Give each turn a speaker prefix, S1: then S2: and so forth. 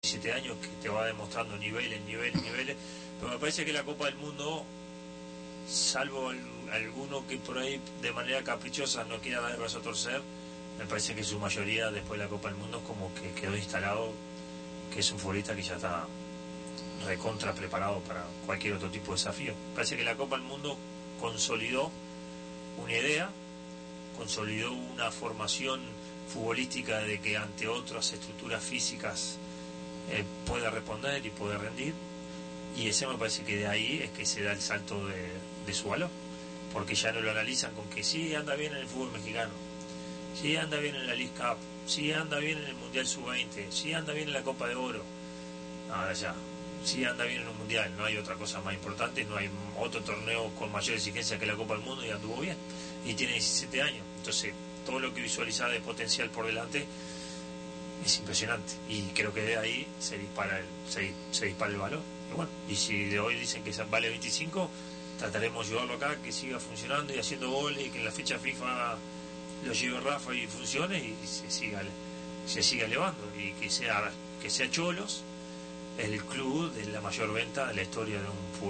S1: 7 años que te va demostrando niveles, pero me parece que la Copa del Mundo, salvo alguno que por ahí de manera caprichosa no quiera dar el brazo a torcer, me parece que su mayoría después de la Copa del Mundo es como que quedó instalado que es un futbolista que ya está recontra preparado para cualquier otro tipo de desafío. Me parece que la Copa del Mundo consolidó una idea, consolidó una formación futbolística de que ante otras estructuras físicas puede responder y puede rendir, y ese me parece que de ahí es que se da el salto de su valor, porque ya no lo analizan con que sí anda bien en el fútbol mexicano, sí anda bien en la League Cup, sí anda bien en el Mundial Sub-20, sí anda bien en la Copa de Oro. Ahora ya, sí anda bien en un Mundial, no hay otra cosa más importante, no hay otro torneo con mayor exigencia que la Copa del Mundo y anduvo bien, y tiene 17 años, entonces todo lo que visualiza de potencial por delante es impresionante, y creo que de ahí se dispara el valor. Y bueno, y si de hoy dicen que vale 25, trataremos de ayudarlo acá, que siga funcionando y haciendo goles, y que en la fecha FIFA lo lleve Rafa y funcione, y se siga elevando, y que sea Cholos el club de la mayor venta de la historia de un fútbol.